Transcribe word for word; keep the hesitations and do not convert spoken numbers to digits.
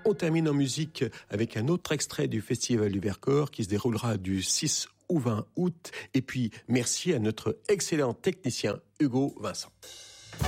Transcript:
On termine en musique avec un autre extrait du Festival du Vercors qui se déroulera du six au vingt août. Et puis, merci à notre excellent technicien Hugo Vincent.